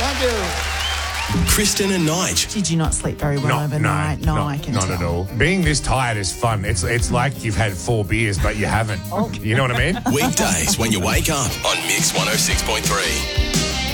Thank you. Kristen and Nige. Did you not sleep very well overnight? No, I can not tell. at all. Being this tired is fun. It's like you've had 4 beers, but you haven't. You know what I mean? Weekdays when you wake up on Mix 106.3.